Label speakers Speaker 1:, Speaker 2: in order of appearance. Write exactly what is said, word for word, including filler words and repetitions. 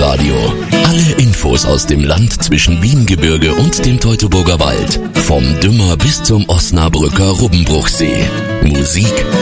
Speaker 1: Radio. Alle Infos aus dem Land zwischen Wiehengebirge und dem Teutoburger Wald. Vom Dümmer bis zum Osnabrücker Rubbenbruchsee. Musik